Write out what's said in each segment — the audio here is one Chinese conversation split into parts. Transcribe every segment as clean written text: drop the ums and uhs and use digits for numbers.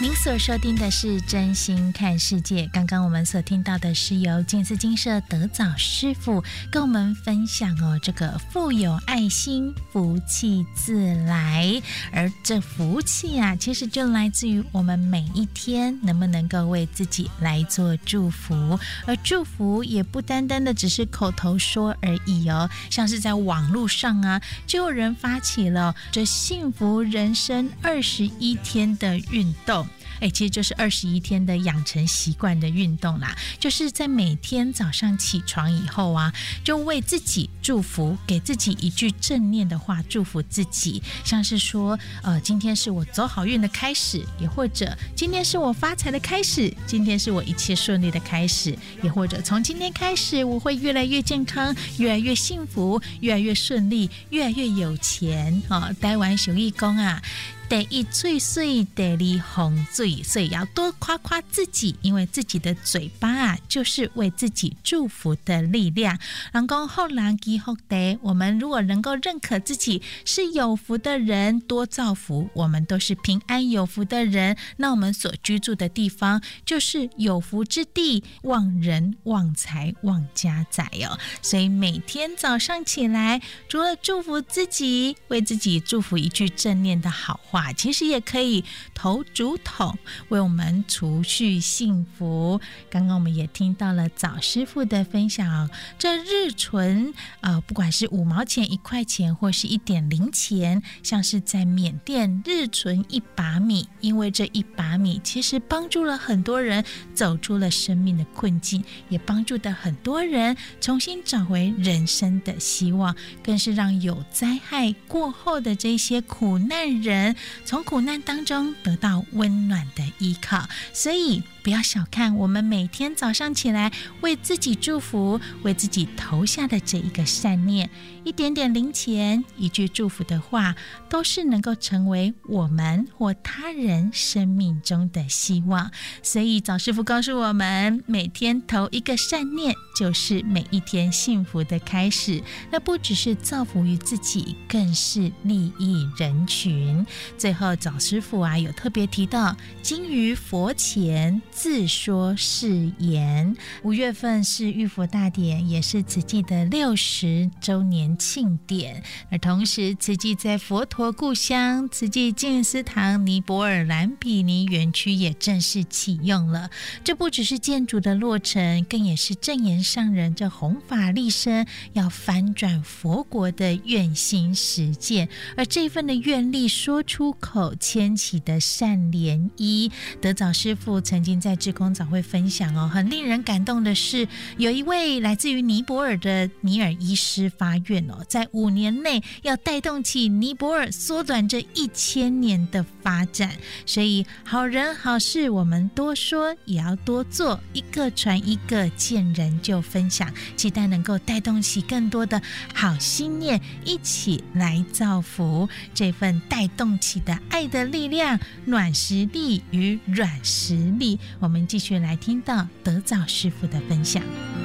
您所收听的是真心看世界，刚刚我们所听到的是由静思精舍德早师父跟我们分享这个富有爱心，福气自来。而这福气啊，其实就来自于我们每一天能不能够为自己来做祝福，而祝福也不单单的只是口头说而已像是在网络上啊，就有人发起了这幸福人生21天的运动。其实就是21天的养成习惯的运动啦，就是在每天早上起床以后啊，就为自己祝福，给自己一句正念的话祝福自己，像是说今天是我走好运的开始，也或者今天是我发财的开始，今天是我一切顺利的开始，也或者从今天开始我会越来越健康，越来越幸福，越来越顺利，越来越有钱台湾俗语说啊，第一嘴水，第二洪嘴，所以要多夸夸自己，因为自己的嘴巴啊，就是为自己祝福的力量。人讲福人积福地，我们如果能够认可自己是有福的人，多造福，我们都是平安有福的人，那我们所居住的地方就是有福之地，旺人旺财旺家宅所以每天早上起来，除了祝福自己，为自己祝福一句正念的好话，其实也可以投竹筒，为我们储蓄幸福。刚刚我们也听到了早师父的分享这日存不管是5毛钱、1块钱或是1点零钱，像是在缅甸日存1把米，因为这1把米其实帮助了很多人走出了生命的困境，也帮助的很多人重新找回人生的希望，更是让有灾害过后的这些苦难人从苦难当中得到温暖的依靠。所以不要小看我们每天早上起来为自己祝福，为自己投下的这一个善念，一点点零钱，一句祝福的话，都是能够成为我们或他人生命中的希望。所以早师父告诉我们，每天投一个善念，就是每一天幸福的开始。那不只是造福于自己，更是利益人群。最后早师父啊有特别提到，今于佛前自说誓言。5月份是浴佛大典，也是慈济的60周年庆典。而同时慈济在佛陀故乡慈济净思堂尼泊尔兰比尼园区也正式启用了。这不只是建筑的落成，更也是正言上人这弘法利生要翻转佛国的愿心实践。而这份的愿力说出口，牵起的善涟漪。德早师父曾经在志工早会分享很令人感动的是，有一位来自于尼泊尔的尼尔医师发愿在5年内要带动起尼泊尔缩短这1000年的发展。所以好人好事我们多说也要多做，一个传一个，见人就分享，期待能够带动起更多的好心念，一起来造福。这份带动起的爱的力量，暖实力与软实力，我们继续来听到德早师父的分享。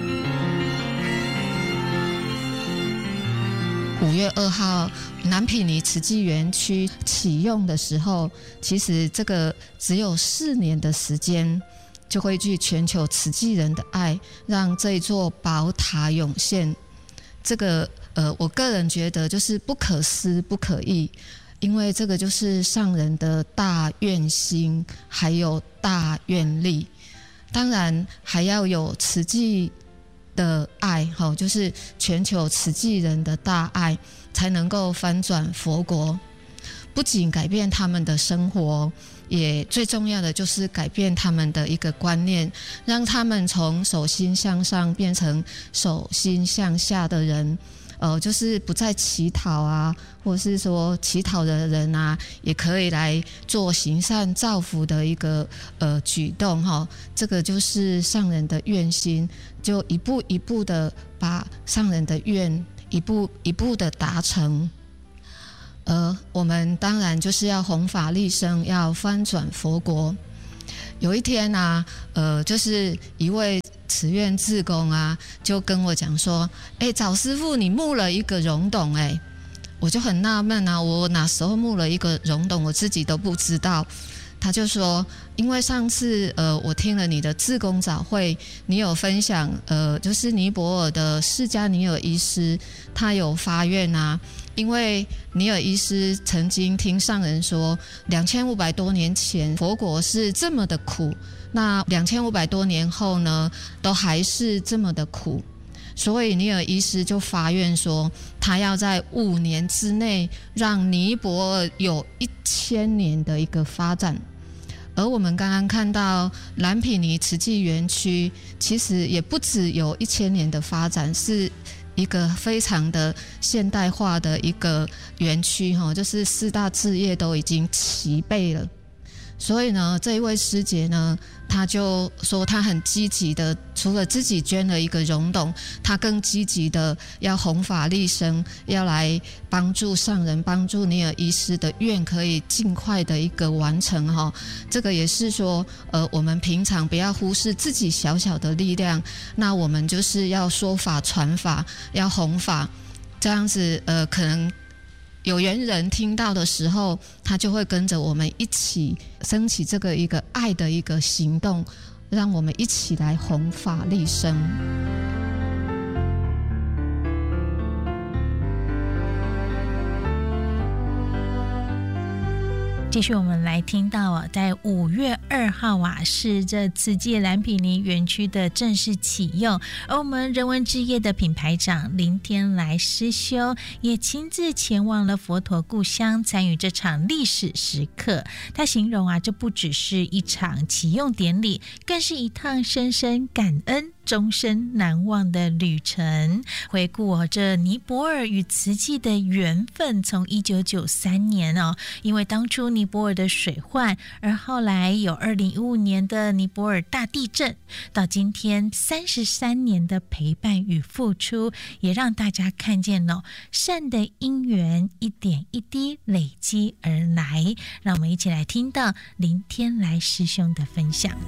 5月2号南毗尼慈济园区启用的时候，其实这个只有4年的时间，就汇聚全球慈济人的爱，让这一座宝塔涌现。这个我个人觉得就是不可思不可议，因为这个就是上人的大愿心，还有大愿力，当然还要有慈济的爱，就是全球慈济人的大爱，才能够翻转佛国。不仅改变他们的生活，也最重要的就是改变他们的一个观念，让他们从手心向上变成手心向下的人。就是不再乞讨啊，或是说乞讨的人啊，也可以来做行善造福的一个举动哈。这个就是上人的愿心，就一步一步的把上人的愿一步一步的达成。我们当然就是要弘法利生，要翻转佛国。有一天啊，就是一位慈院志工啊，就跟我讲说，早师父你募了一个溶洞，我就很纳闷啊，我哪时候募了一个溶洞，我自己都不知道。 他就说，因为上次我听了你的志工早会，你有分享就是尼泊尔的释迦尼尔医师，他有发愿啊，因为尼尔医师曾经听上人说，2500多年前佛国是这么的苦，那2500多年后呢，都还是这么的苦。所以尼尔医师就发愿说，他要在5年之内让尼泊尔有1000年的一个发展。而我们刚刚看到蓝毗尼慈济园区，其实也不只有1000年的发展，是一个非常的现代化的一个园区，就是4大志业都已经齐备了。所以呢，这一位师姐呢，她就说她很积极的，除了自己捐了一个溶洞，她更积极的要弘法利生，要来帮助上人，帮助尼尔医师的愿可以尽快的一个完成哈。这个也是说，我们平常不要忽视自己小小的力量，那我们就是要说法传法，要弘法，这样子可能有缘人听到的时候，他就会跟着我们一起升起这个一个爱的一个行动，让我们一起来弘法利生。 继续我们来听到在5月2号是这慈济蓝毗尼园区的正式启用，而我们人文之夜的品牌长林天来师兄也亲自前往了佛陀故乡，参与这场历史时刻。他形容这不只是一场启用典礼，更是一趟深深感恩终身难忘的旅程。回顾这尼泊尔与慈济的缘分，从1993年因为当初尼泊尔的水患，而后来有2015年的尼泊尔大地震，到今天33年的陪伴与付出，也让大家看见了善的因缘一点一滴累积而来。让我们一起来听到林天来师兄的分享。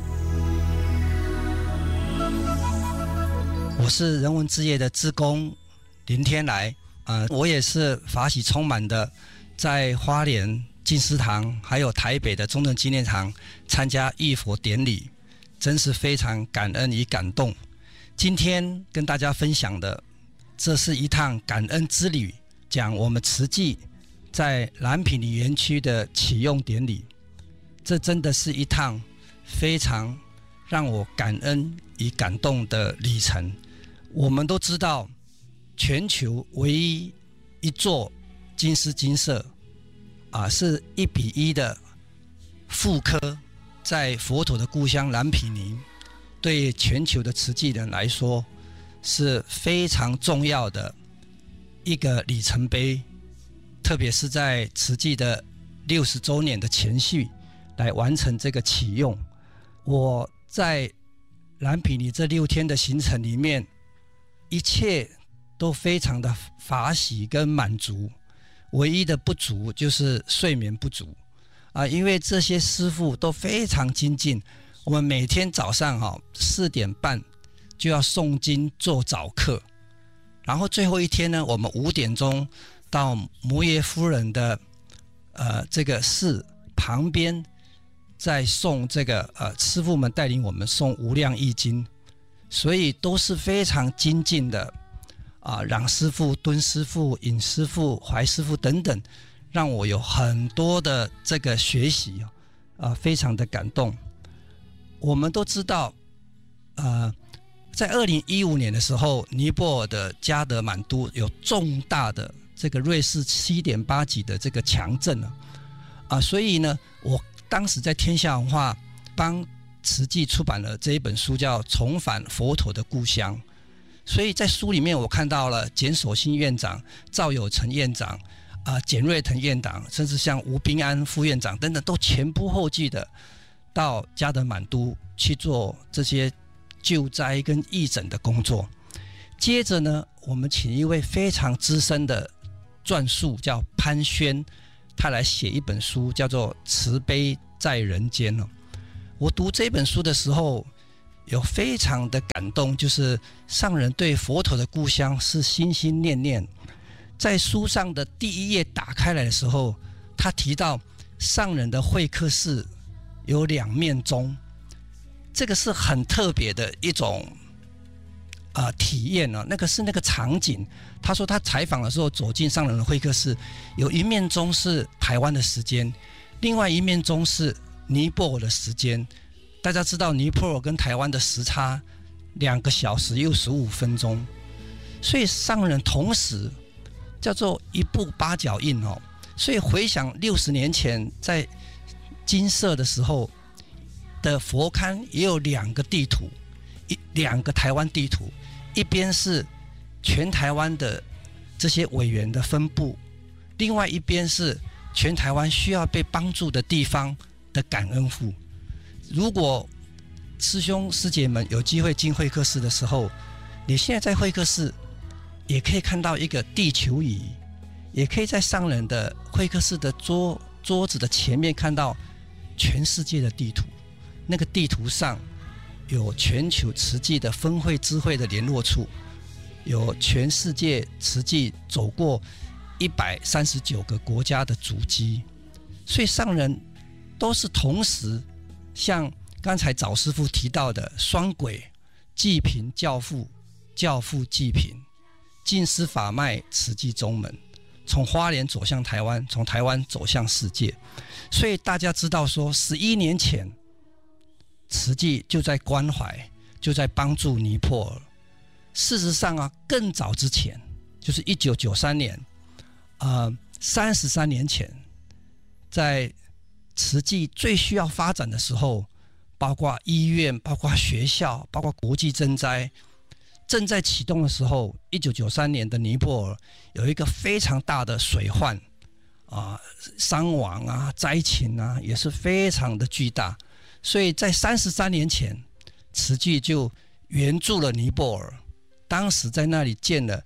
我是人文之夜的志工林天来，我也是法喜充满的，在花莲净思堂还有台北的中正纪念堂参加浴佛典礼，真是非常感恩与感动。今天跟大家分享的，这是一趟感恩之旅，讲我们慈济在蓝毗尼园区的启用典礼，这真的是一趟非常让我感恩与感动的旅程。我们都知道，全球唯一一座金狮金舍是1:1的复刻在佛陀的故乡蓝毗尼，对全球的慈济人来说是非常重要的一个里程碑，特别是在慈济的60周年的前夕来完成这个启用。我在蓝毗尼这6天的行程里面，一切都非常的法喜跟满足，唯一的不足就是睡眠不足因为这些师父都非常精进，我们每天早上4点半就要诵经做早课，然后最后一天呢，我们5点钟到摩耶夫人的这个寺旁边，再诵这个师父们带领我们诵无量义经，所以都是非常精进的冉师父、敦师父、尹师父、怀师父等等，让我有很多的这个学习非常的感动。我们都知道在2015年的时候，尼泊尔的加德满都有重大的这个瑞士7.8级的这个强震所以呢，我当时在天下文化帮慈济出版了这一本书，叫《重返佛陀的故乡》。所以在书里面，我看到了简守信院长、赵有成院长、简瑞腾院长，甚至像吴彬安副院长等等，都前仆后继的到加德满都去做这些救灾跟义诊的工作。接着呢，我们请一位非常资深的撰述，叫潘轩，他来写一本书，叫做《慈悲在人间》我读这本书的时候，有非常的感动，就是上人对佛陀的故乡是心心念念。在书上的第1页打开来的时候，他提到上人的会客室有2面钟，这个是很特别的一种体验那个是那个场景。他说他采访的时候走进上人的会客室，有1面钟是台湾的时间，另外1面钟是尼泊尔的时间。大家知道尼泊尔跟台湾的时差2个小时又15分钟，所以上人同时叫做一步8脚印所以回想60年前在金色的时候的佛龛也有2个地图，2个台湾地图，一边是全台湾的这些委员的分布，另外一边是全台湾需要被帮助的地方的感恩户。如果师兄师姐们有机会进会客室的时候，你现在在会客室也可以看到一个地球仪，也可以在上人的会客室的桌子的前面看到全世界的地图。那个地图上有全球慈济的分会支会的联络处，有全世界慈济走过139个国家的足迹，所以上人都是同时像刚才早师父提到的双轨济贫教父，教父济贫，净思法脉慈济宗门，从花莲走向台湾，从台湾走向世界。所以大家知道说11年前慈济就在关怀，就在帮助尼泊尔。事实上更早之前就是1993年33年前，在慈济最需要发展的时候，包括医院，包括学校，包括国际赈灾正在启动的时候，1993年的尼泊尔有一个非常大的水患伤亡灾情也是非常的巨大。所以在33年前，慈济就援助了尼泊尔，当时在那里建了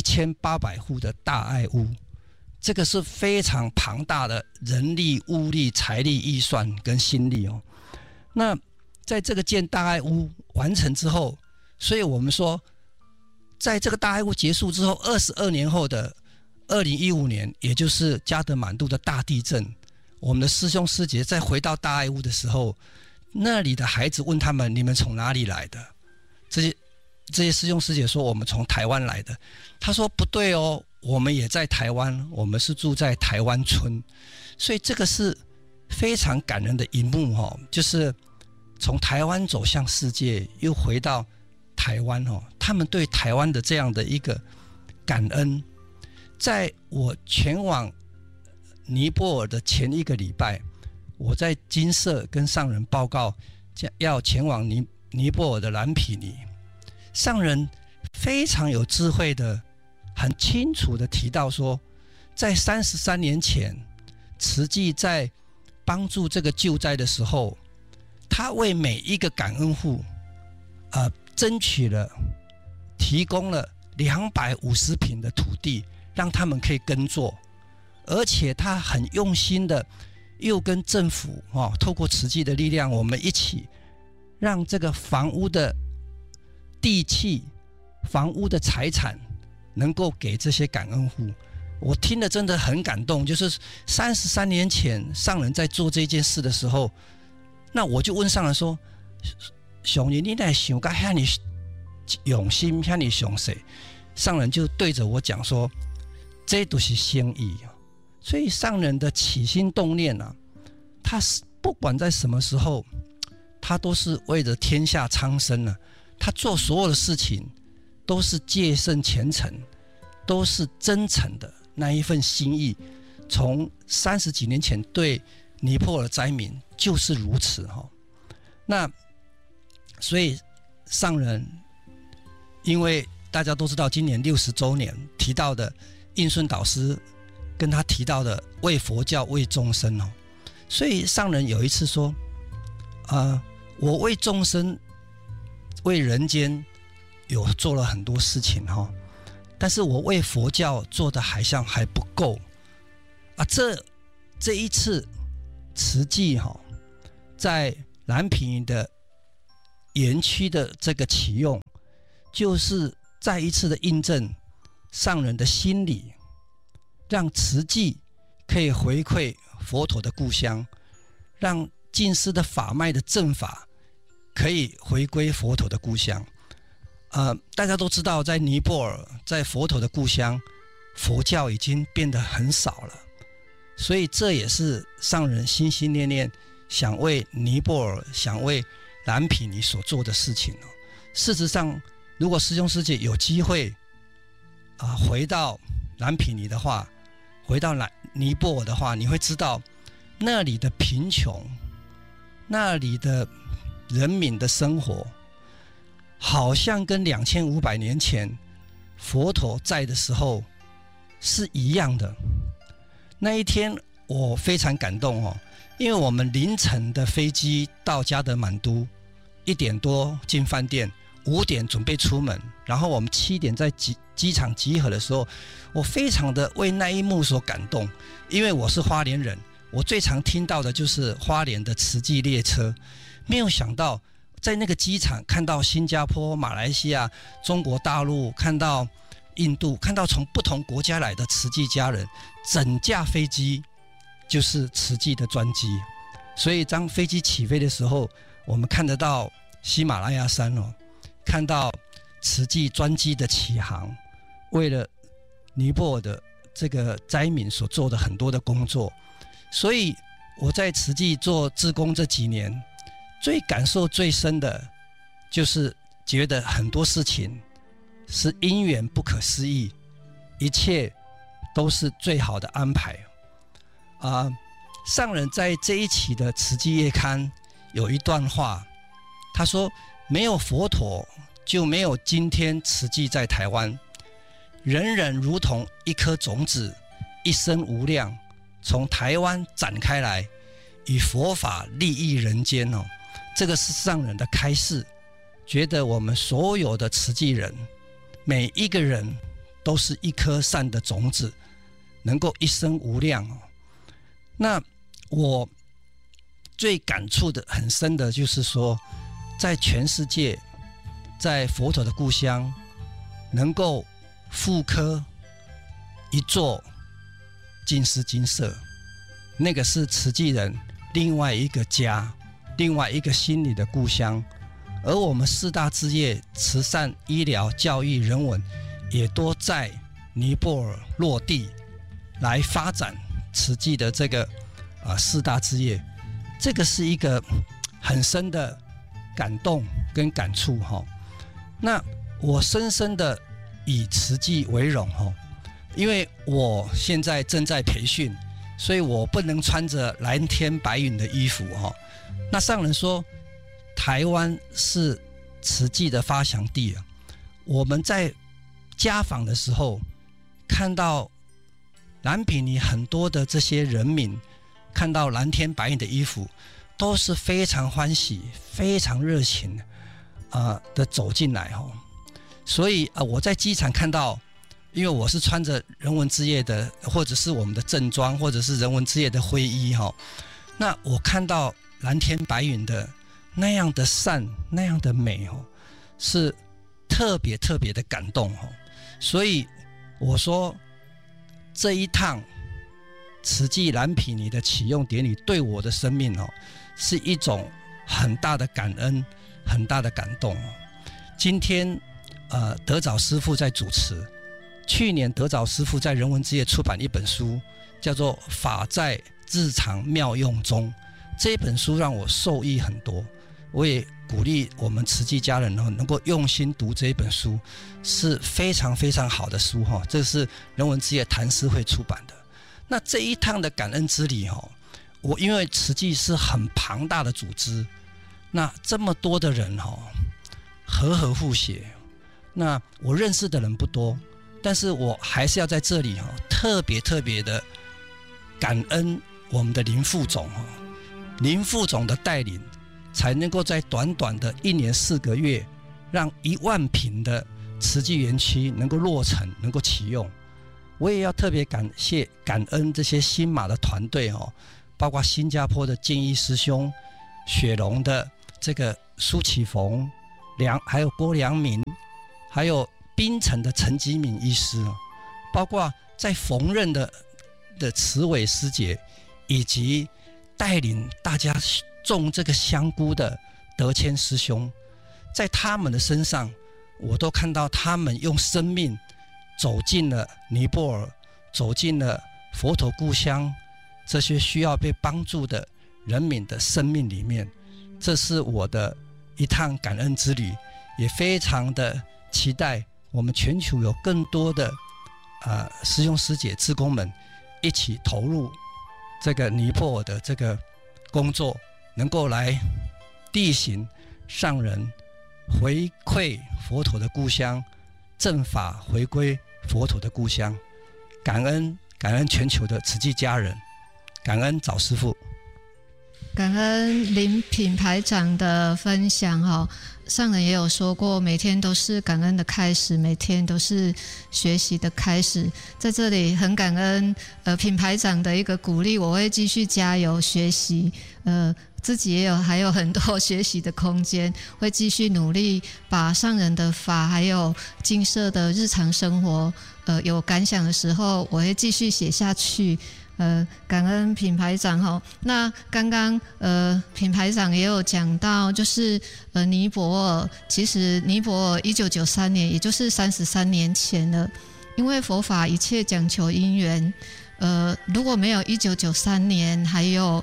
1800户的大爱屋，这个是非常庞大的人力、物力、财力、预算跟心力那在这个建大爱屋完成之后，所以我们说在这个大爱屋结束之后22年后的2015年，也就是加德满都的大地震，我们的师兄师姐再回到大爱屋的时候，那里的孩子问他们，你们从哪里来的？这些师兄师姐说我们从台湾来的。他说不对我们也在台湾，我们是住在台湾村。所以这个是非常感人的一幕就是从台湾走向世界，又回到台湾他们对台湾的这样的一个感恩。在我前往尼泊尔的前1个礼拜，我在金色跟上人报告要前往尼泊尔的蓝毗尼，上人非常有智慧的很清楚的提到说，在33年前慈济在帮助这个救灾的时候，他为每一个感恩户争取了提供了250坪的土地让他们可以耕作，而且他很用心的又跟政府透过慈济的力量，我们一起让这个房屋的地契、房屋的财产能够给这些感恩户。我听了真的很感动，就是33年前上人在做这件事的时候，那我就问上人说，上人你哪想到那么用心那么详细？上人就对着我讲说，这都是心意。所以上人的起心动念他不管在什么时候，他都是为了天下苍生他做所有的事情都是戒慎虔诚，都是真诚的那一份心意。从30几年前对尼泊尔灾民就是如此那所以上人，因为大家都知道今年60周年提到的印顺导师跟他提到的为佛教为众生所以上人有一次说我为众生为人间有做了很多事情但是我为佛教做的好像还不够这一次慈济在蓝毗尼的园区的这个启用，就是再一次的印证上人的心理，让慈济可以回馈佛陀的故乡，让净师的法脉的正法可以回归佛陀的故乡。大家都知道，在尼泊尔，在佛陀的故乡，佛教已经变得很少了，所以这也是上人心心念念想为尼泊尔、想为蓝毗尼所做的事情。事实上，如果师兄师姐有机会回到蓝毗尼的话，回到尼泊尔的话，你会知道那里的贫穷，那里的人民的生活好像跟2500年前佛陀在的时候是一样的。那一天我非常感动因为我们凌晨的飞机到加德满都，1点多进饭店，5点准备出门，然后我们7点在机场集合的时候，我非常的为那一幕所感动。因为我是花莲人，我最常听到的就是花莲的慈济列车，没有想到在那个机场看到新加坡、马来西亚、中国大陆，看到印度，看到从不同国家来的慈济家人，整架飞机就是慈济的专机。所以当飞机起飞的时候，我们看得到喜马拉雅山看到慈济专机的起航，为了尼泊尔的这个灾民所做的很多的工作。所以我在慈济做志工这几年，最感受最深的就是觉得很多事情是因缘不可思议，一切都是最好的安排。上人在这一期的慈济月刊有一段话，他说：没有佛陀，就没有今天慈济在台湾。人人如同一颗种子，一生无量，从台湾展开来，以佛法利益人间这个是上人的开示，觉得我们所有的慈济人，每一个人都是一颗善的种子，能够一生无量那我最感触的很深的就是说，在全世界，在佛陀的故乡，能够复刻一座净师精舍，那个是慈济人另外一个家，另外一个心里的故乡。而我们4大志业，慈善、医疗、教育、人文，也都在尼泊尔落地来发展慈济的这个4大志业。这个是一个很深的感动跟感触那我深深的以慈济为荣因为我现在正在培训，所以我不能穿着蓝天白云的衣服那上人说台湾是慈济的发祥地我们在家访的时候看到蓝毗尼很多的这些人民，看到蓝天白云的衣服，都是非常欢喜、非常热情的走进来所以我在机场看到，因为我是穿着人文之夜的，或者是我们的正装，或者是人文之夜的灰衣那我看到蓝天白云的那样的善，那样的美是特别特别的感动所以我说这一趟慈济蓝毗尼的启用典礼对我的生命是一种很大的感恩，很大的感动今天德藻师父在主持，去年德藻师父在人文之夜出版一本书，叫做《法在日常妙用中》，这本书让我受益很多。我也鼓励我们慈济家人能够用心读这一本书，是非常非常好的书这是人文之夜坛师会出版的。那这一趟的感恩之旅我因为慈济是很庞大的组织，那这么多的人和和互协，那我认识的人不多，但是我还是要在这里特别特别的感恩我们的林副总林副总的带领，才能够在短短的1年4个月，让1万坪的慈济园区能够落成，能够启用。我也要特别感恩这些新马的团队包括新加坡的建议师兄、雪龙的这个苏启逢、还有郭良民，还有槟城的陈吉敏医师包括在缝纫的慈伟师姐，以及带领大家种这个香菇的德谦师兄，在他们的身上，我都看到他们用生命走进了尼泊尔，走进了佛陀故乡这些需要被帮助的人民的生命里面。这是我的一趟感恩之旅，也非常的期待我们全球有更多的师兄师姐志工们一起投入这个尼泊尔的这个工作，能够来地行上人，回馈佛陀的故乡，正法回归佛陀的故乡。感恩全球的慈济家人，感恩早师父， 感恩林品排长的分享上人也有说过，每天都是感恩的开始，每天都是学习的开始。在这里很感恩品排长的一个鼓励，我会继续加油学习，自己还有很多学习的空间，会继续努力把上人的法还有精舍的日常生活有感想的时候，我会继续写下去。感恩品排长那刚刚品排长也有讲到，就是尼泊尔，其实尼泊尔1993年，也就是33年前了。因为佛法一切讲求因缘，如果没有1993年，还有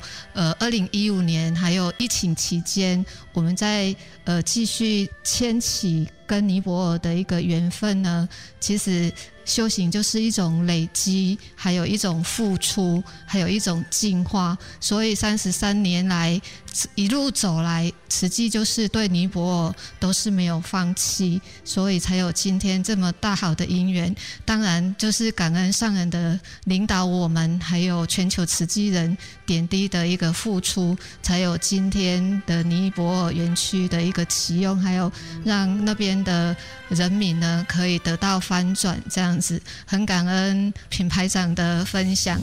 2015年，还有疫情期间，我们在继续牵起跟尼泊尔的一个缘分呢，其实修行就是一种累积，还有一种付出，还有一种进化。所以33年来一路走来，慈济就是对尼泊尔都是没有放弃，所以才有今天这么大好的因缘。当然就是感恩上人的领导我们，还有全球慈济人点滴的一个付出，才有今天的尼泊尔园区的一个启用，还有让那边的人民呢可以得到翻转，这样子很感恩品排长的分享。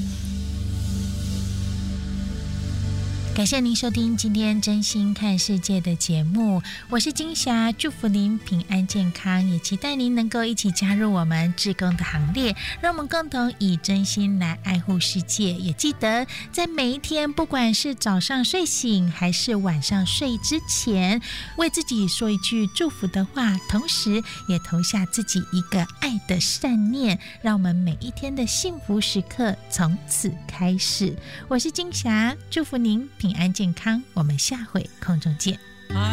感谢您收听今天真心看世界的节目，我是金霞，祝福您平安健康，也期待您能够一起加入我们志工的行列，让我们共同以真心来爱护世界。也记得在每一天，不管是早上睡醒还是晚上睡之前，为自己说一句祝福的话，同时也投下自己一个爱的善念，让我们每一天的幸福时刻从此开始。我是金霞，祝福您平安健康，我们下回空中见。